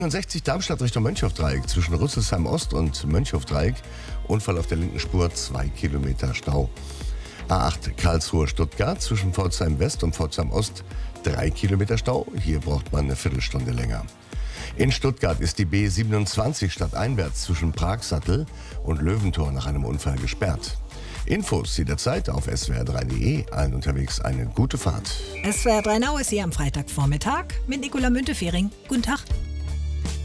60 Darmstadt Richtung Mönchhofdreieck zwischen Rüsselsheim Ost und Mönchhofdreieck. Unfall auf der linken Spur, 2 Kilometer Stau. A8 Karlsruhe Stuttgart zwischen Pforzheim West und Pforzheim Ost 3 Kilometer Stau. Hier braucht man eine Viertelstunde länger. In Stuttgart ist die B27 stadteinwärts zwischen Pragsattel und Löwentor nach einem Unfall gesperrt. Infos jederzeit auf swr3.de. Allen unterwegs eine gute Fahrt. SWR 3 Now ist hier am Freitagvormittag mit Nicola Müntefering. Guten Tag.